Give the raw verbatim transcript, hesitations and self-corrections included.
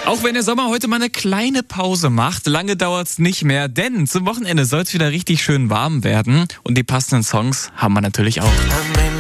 Auch wenn der Sommer heute mal eine kleine Pause macht, lange dauert's nicht mehr, denn zum Wochenende soll's wieder richtig schön warm werden und die passenden Songs haben wir natürlich auch.